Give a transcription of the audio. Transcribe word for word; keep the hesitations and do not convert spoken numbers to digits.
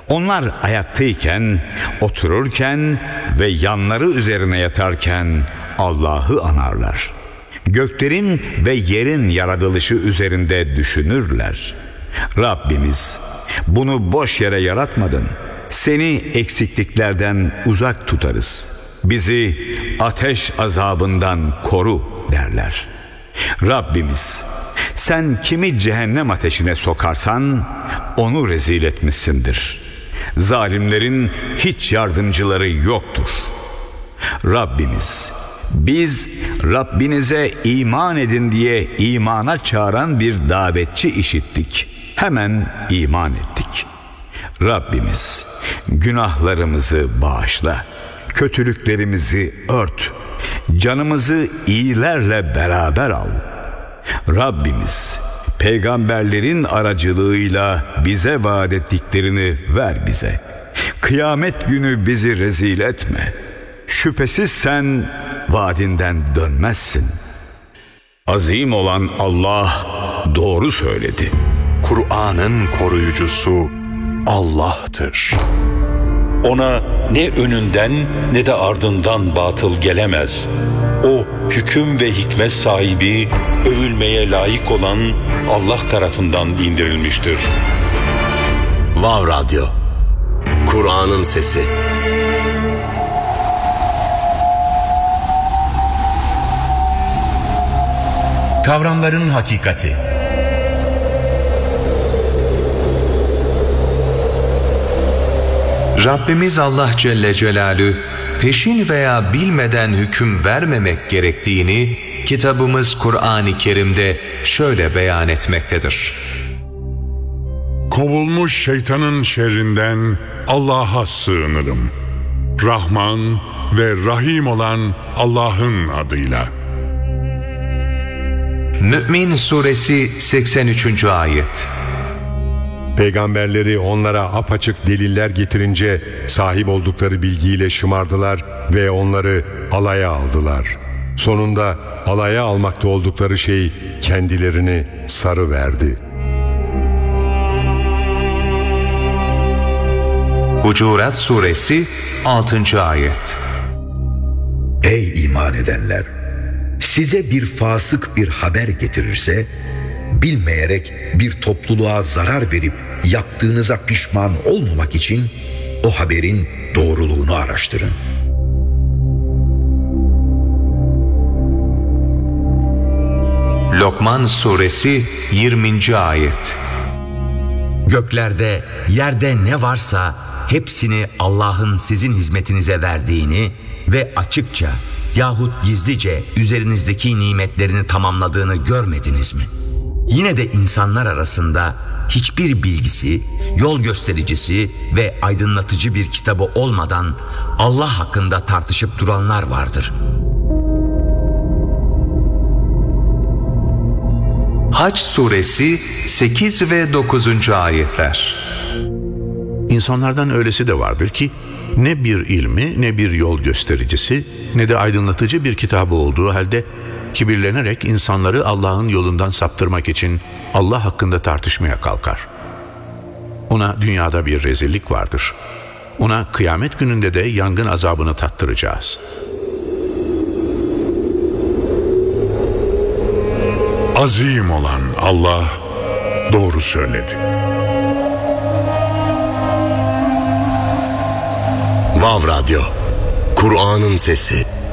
Onlar ayaktayken, otururken ve yanları üzerine yatarken Allah'ı anarlar. Göklerin ve yerin yaratılışı üzerinde düşünürler. Rabbimiz, bunu boş yere yaratmadın. Seni eksikliklerden uzak tutarız. Bizi ateş azabından koru derler. Rabbimiz, sen kimi cehennem ateşine sokarsan onu rezil etmişsindir. Zalimlerin hiç yardımcıları yoktur. Rabbimiz, biz Rabbinize iman edin diye imana çağıran bir davetçi işittik. Hemen iman ettik. Rabbimiz, günahlarımızı bağışla, kötülüklerimizi ört, canımızı iyilerle beraber al. Rabbimiz, peygamberlerin aracılığıyla bize vaat ettiklerini ver bize. Kıyamet günü bizi rezil etme. Şüphesiz sen vaadinden dönmezsin. Azim olan Allah doğru söyledi. Kur'an'ın koruyucusu Allah'tır. Ona ne önünden ne de ardından batıl gelemez. O hüküm ve hikmet sahibi, övülmeye layık olan Allah tarafından indirilmiştir. Vav Radyo, Kur'an'ın sesi. Kavramların hakikati. Rabbimiz Allah Celle Celaluhu peşin veya bilmeden hüküm vermemek gerektiğini kitabımız Kur'an-ı Kerim'de şöyle beyan etmektedir. Kovulmuş şeytanın şerrinden Allah'a sığınırım. Rahman ve Rahim olan Allah'ın adıyla. Mü'min Suresi seksen üçüncü ayet. Peygamberleri onlara apaçık deliller getirince sahip oldukları bilgiyle şımardılar ve onları alaya aldılar. Sonunda alaya almakta oldukları şey kendilerini sarıverdi. Hucurat Suresi altıncı ayet. Ey iman edenler! Size bir fasık bir haber getirirse, bilmeyerek bir topluluğa zarar verip yaptığınıza pişman olmamak için o haberin doğruluğunu araştırın. Lokman Suresi yirminci ayet. Göklerde, yerde ne varsa hepsini Allah'ın sizin hizmetinize verdiğini ve açıkça yahut gizlice üzerinizdeki nimetlerini tamamladığını görmediniz mi? Yine de insanlar arasında hiçbir bilgisi, yol göstericisi ve aydınlatıcı bir kitabı olmadan Allah hakkında tartışıp duranlar vardır. Hac Suresi sekiz ve dokuzuncu ayetler. İnsanlardan öylesi de vardır ki ne bir ilmi, ne bir yol göstericisi, ne de aydınlatıcı bir kitabı olduğu halde kibirlenerek insanları Allah'ın yolundan saptırmak için Allah hakkında tartışmaya kalkar. Ona dünyada bir rezillik vardır. Ona kıyamet gününde de yangın azabını tattıracağız. Azim olan Allah doğru söyledi. Vav Radyo, Kur'an'ın sesi.